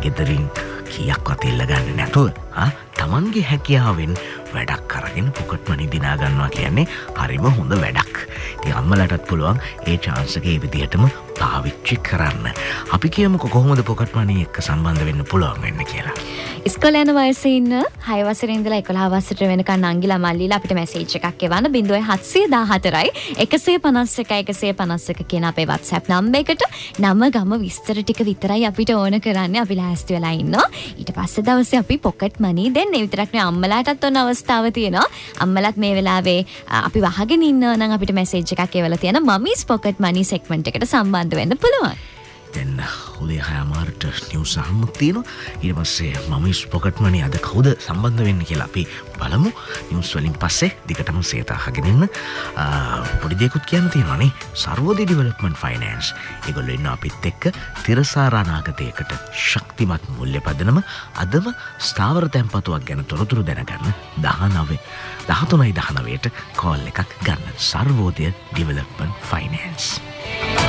ගෙදරින් කීයක්වත් එල්ල ගන්න නැතුව තමන්ගේ හැකියාවෙන් වැඩක් කරගෙන පොකට් මනි දිනා ගන්නවා කියන්නේ හරිම හොඳ වැඩක්. ඉතින් අම්මලටත් පුළුවන් ඒ chance එක ඒ විදිහටම පාවිච්චි කරන්න. අපි කියමුකෝ කොහොමද පොකට් මනි එක්ක සම්බන්ධ වෙන්න පුළුවන් වෙන්න කියලා. ඉස්කෝලේ යන වයසේ ඉන්න 6 වසරේ ඉඳලා 11 වසරට වෙනකන් නංගිලා මල්ලිලා අපිට මැසේජ් එකක් එවන්න 0714යි 151 කියන අපේ WhatsApp නම්බර් එකට නම ගම විස්තර ටික විතරයි අපිට ඕන කරන්නේ. අපි ලෑස්ති වෙලා ඉන්නවා. ඊට පස්සේ දවසේ අපි පොකට් මනි දෙන්නේ. විතරක් නෙවෙයි අම්මලාටත් ඔන්න අවස්ථාව තියෙනවා. අම්මලාත් මේ වෙලාවේ අපි වහගෙන ඉන්නවා නම් අපිට මැසේජ් එකක් එවලා තියෙන මමීස් පොකට් මනි සෙග්මන්ට් එකට සම්බන්ධ වෙන්න පුළුවන්. දැන් උදේ 6:00ට නිවුස් අහමුත් තියෙනවා. ඊට පස්සේ මමීස් පොකට් මනි අද කවුද සම්බන්ධ වෙන්නේ කියලා අපි බලමු. නිවුස් වලින් පස්සේ දිගටම සේත අහගෙන ඉන්න. පොඩි දෙයක්ත් කියන්න තියෙනවානේ. Sarvodaya development finance. ඒගොල්ලෝ ඉන්න අපිත් එක්ක තිරසාර අනාගතයකට ශක්තිමත් මුල්‍ය පදනම අදම ස්ථාවර තැන්පතුවක් ගැන තොරතුරු දැනගන්න 13:19ට කෝල් එකක් ගන්න. Sarvodaya development finance.